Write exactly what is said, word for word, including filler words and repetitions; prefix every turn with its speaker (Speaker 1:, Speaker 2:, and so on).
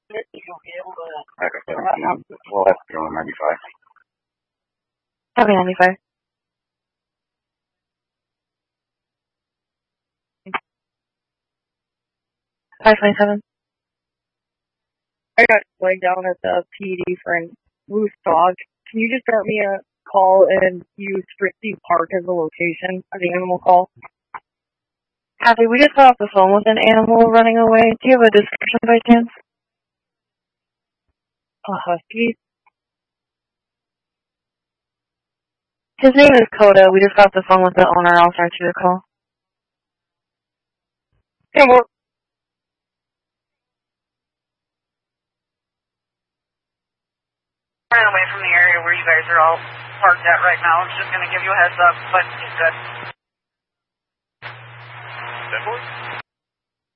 Speaker 1: Echo seventeen, we'll have to go on ninety-five.
Speaker 2: Copy ninety-five. five twenty-seven.
Speaker 3: I got laid down at the P D for a loose dog. Can you just start me a call and use Fritzy Park as a location of the animal call?
Speaker 2: Copy, we just got off the phone with an animal running away. Do you have a description by chance?
Speaker 3: A husky?
Speaker 2: His name is Coda. We just got off the phone with the owner. I'll start you the call.
Speaker 3: Yeah, well,
Speaker 4: ran away from the area where you guys are all parked at right now. I'm just going to give you a heads up, but he's good. ten four?